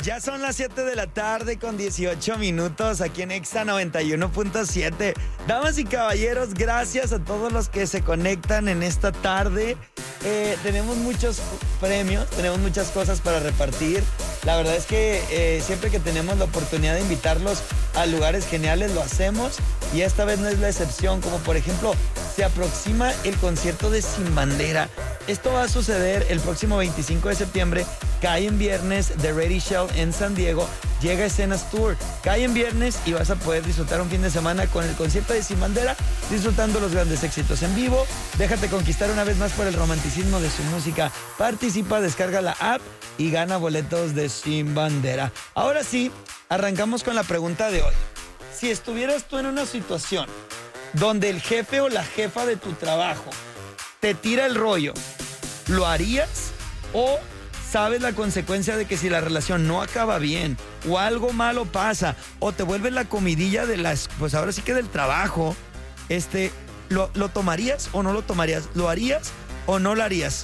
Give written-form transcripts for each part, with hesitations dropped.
Ya son las 7 de la tarde con 18 minutos aquí en Exa 91.7. Damas y caballeros, gracias a todos los que se conectan en esta tarde. Tenemos muchos premios, tenemos muchas cosas para repartir. La verdad es que siempre que tenemos la oportunidad de invitarlos a lugares geniales lo hacemos y esta vez no es la excepción, como por ejemplo se aproxima el concierto de Sin Bandera. Esto va a suceder el próximo 25 de septiembre. Cae en viernes The Ready Show en San Diego. Llega Escenas Tour. Cae en viernes y vas a poder disfrutar un fin de semana con el concierto de Sin Bandera, disfrutando los grandes éxitos en vivo. Déjate conquistar una vez más por el romanticismo de su música. Participa, descarga la app y gana boletos de Sin Bandera. Ahora sí, arrancamos con la pregunta de hoy. Si estuvieras tú en una situación donde el jefe o la jefa de tu trabajo te tira el rollo, ¿lo harías? ¿O sabes la consecuencia de que si la relación no acaba bien o algo malo pasa o te vuelves la comidilla de las, pues ahora sí que del trabajo, ¿lo tomarías o no lo tomarías? ¿Lo harías o no lo harías?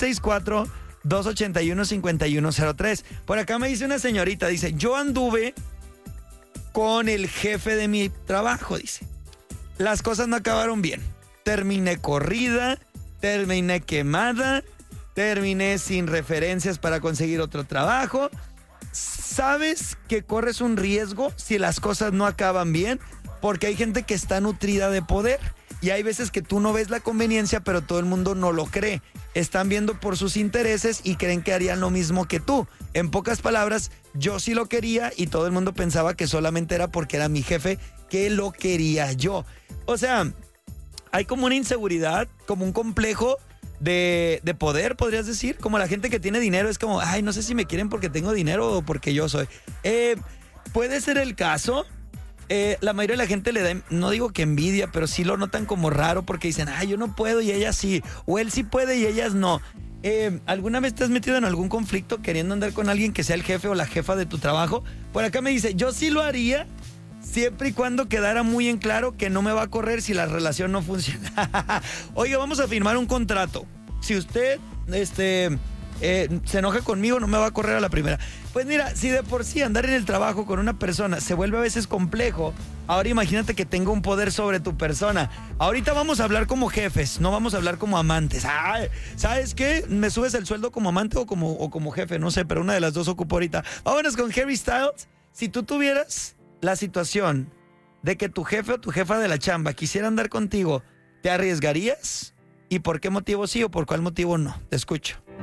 664-281-5103. Por acá me dice una señorita, dice, yo anduve con el jefe de mi trabajo, dice. Las cosas no acabaron bien. Terminé corrida, terminé quemada, terminé sin referencias para conseguir otro trabajo. ¿Sabes que corres un riesgo si las cosas no acaban bien? Porque hay gente que está nutrida de poder y hay veces que tú no ves la conveniencia, pero todo el mundo no lo cree. Están viendo por sus intereses y creen que harían lo mismo que tú. En pocas palabras, yo sí lo quería y todo el mundo pensaba que solamente era porque era mi jefe que lo quería yo. O sea, hay como una inseguridad, como un complejo de poder, podrías decir. Como la gente que tiene dinero es como, ay, no sé si me quieren porque tengo dinero o porque yo soy. Puede ser el caso. La mayoría de la gente le da, no digo que envidia, pero sí lo notan como raro porque dicen, ay, yo no puedo y ella sí. O él sí puede y ellas no. ¿Alguna vez te has metido en algún conflicto queriendo andar con alguien que sea el jefe o la jefa de tu trabajo? Por acá me dice, yo sí lo haría, siempre y cuando quedara muy en claro que no me va a correr si la relación no funciona. Oiga, vamos a firmar un contrato. Si usted se enoja conmigo, no me va a correr a la primera. Pues mira, si de por sí andar en el trabajo con una persona se vuelve a veces complejo, ahora imagínate que tenga un poder sobre tu persona. Ahorita vamos a hablar como jefes, no vamos a hablar como amantes. Ay, ¿sabes qué? ¿Me subes el sueldo como amante o como jefe? No sé, pero una de las dos ocupo ahorita. Vámonos con Harry Styles. Si tú tuvieras la situación de que tu jefe o tu jefa de la chamba quisiera andar contigo, ¿te arriesgarías? ¿Y por qué motivo sí o por cuál motivo no? Te escucho.